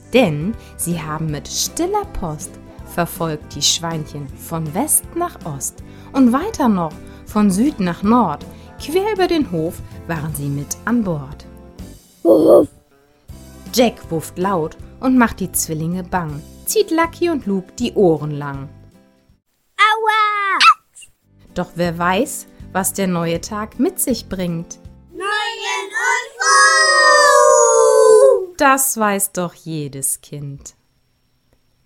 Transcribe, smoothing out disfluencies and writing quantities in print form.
Denn sie haben mit stiller Post verfolgt die Schweinchen von West nach Ost und weiter noch von Süd nach Nord. Quer über den Hof waren sie mit an Bord. Jack wufft laut und macht die Zwillinge bang, zieht Lucky und Luke die Ohren lang. Aua! Doch wer weiß, was der neue Tag mit sich bringt. Neuen Unfug! Das weiß doch jedes Kind.